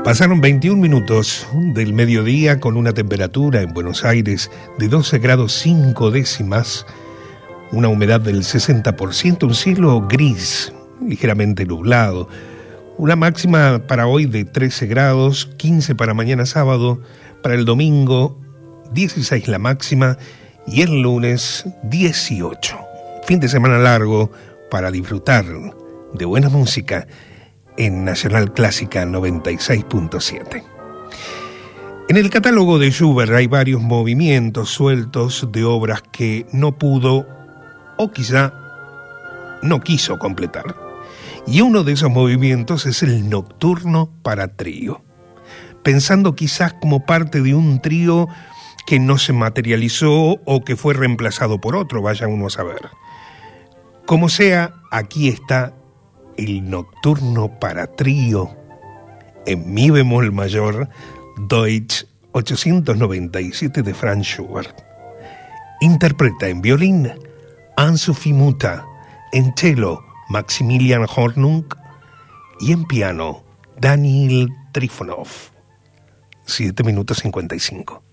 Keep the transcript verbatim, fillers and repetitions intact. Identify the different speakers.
Speaker 1: Pasaron veintiún minutos del mediodía con una temperatura en Buenos Aires de doce grados cinco décimas, una humedad del sesenta por ciento, un cielo gris, ligeramente nublado, una máxima para hoy de trece grados, quince para mañana sábado, para el domingo dieciséis la máxima y el lunes dieciocho. Fin de semana largo para disfrutar de buena música en Nacional Clásica noventa y seis punto siete. En el catálogo de Schubert hay varios movimientos sueltos de obras que no pudo o quizá no quiso completar. Y uno de esos movimientos es el Nocturno para trío, pensando quizás como parte de un trío que no se materializó o que fue reemplazado por otro, vaya uno a saber. Como sea, aquí está el Nocturno para trío en mi bemol mayor, Deutsch ochocientos noventa y siete de Franz Schubert. Interpreta en violín Ann-Sophie Mutter, en cello Maximilian Hornung y en piano Daniel Trifonov. siete minutos cincuenta y cinco.